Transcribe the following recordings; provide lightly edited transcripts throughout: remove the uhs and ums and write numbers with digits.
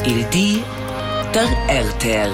Il di der RTL.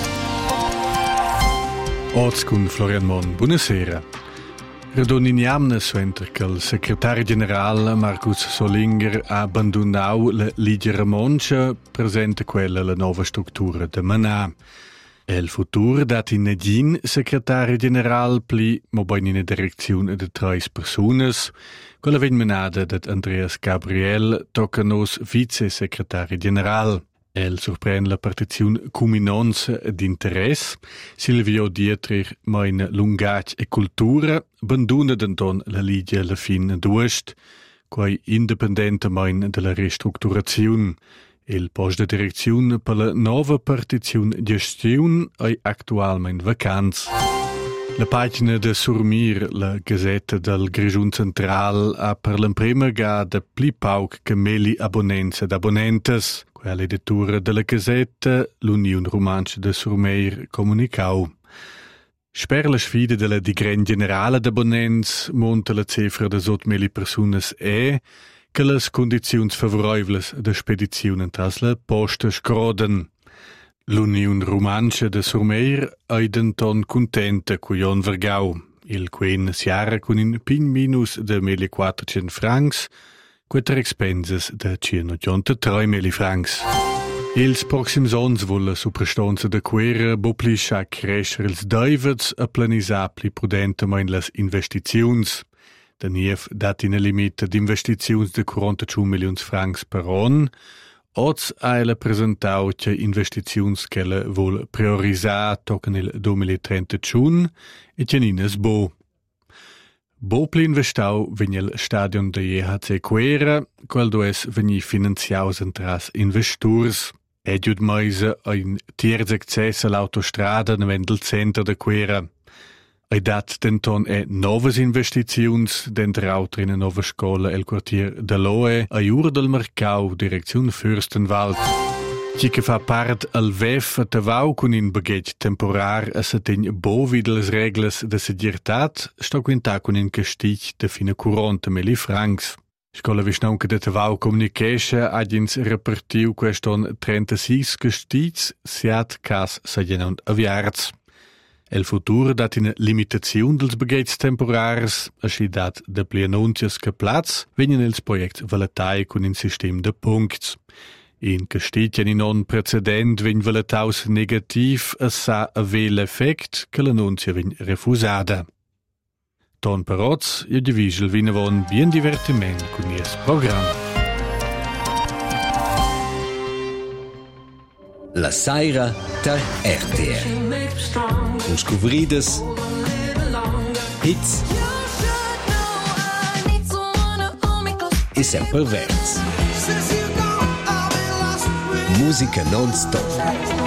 Oz con Florian Mon, buonasera. Redoniniamne suenter che il segretario generale Marcus Solinger ha abbandonato la Ligia Ramoncha, presente quella la nuova struttura de Manà. Il futuro dat in Negin, segretario generale, pli mo bain in direzione de 3 personas. Quella ven menada dat Andreas Gabriel tocca nos vice-segretario generale. El surprende la partizione cuminonza d'interesse. Silvio Dietrich mein lungac e cultura, banduna denton la Ligia la fin d'uost, quai independente mein de la ristrutturazione. Il post de direzione per la nova partizione gestione è attualmente vacanza. La pagina de Surmir, la Gazzetta del Grigiun Central, ha per l'imprima gada pli pauc che meli abbonenza ed abbonentes. Quella editura della Gazzetta, l'Unione Romancia de Surmir comunicau. Sper la sfida della digren generale d'abbonents monta la cifra de 8.000 personas che les condizioni favorevoli de spedizione tras la posta scroden. L'Unione Romancia de Surmeir è denton contenta cuion vergau. Il quen siara con un pin minus de 1.400 francs, quater expenses de 183.000 francs. Ils proxims ons vulla suprastonza de quera bopliscia crescer ils daivets a planisar pli prudentemein las investiziuns. Der NIEF dat in limite d'investiziuns de 41 milions francs per an. Oz ha ella presentau che investiziuns che ella vuol priorisar tocan il 2031 e cianines bo. Bo pli investau vegn il stadion de JHC Quera, qual dues vegni finanziaus entras investurs. Ediud meise ein tiers access all'autostrada navendel center de Quera. Ei dat denton novas investiziuns dentro autre in nova scola el quartier de Loe a Jura del Mercau, direzione Fürstenwald. Ci che fa part al VEF a Tavau con in baghetg temporar a setegn bovi delles regles de segirtat, sto quinta con in castig de fine 40.000 francs. Scola visnaunca de Tavau comunication agins repartiu queston 36 castigs, siat cas sagenant aviarts. El futur dat in limitazione dels baghetgs temporars, aschi dat de pli annunzias che plaz, vegnan els project valatai con in sistem de punkts. In castitien in on precedent vegn valataus negativ a sa avel effect che l'annunzia vegn refusada. Ton paroz, io divisel vinavon bien divertiment con ies program. La saira der RTL. Uns cuvrides hits e sempre verz. Musica non stop.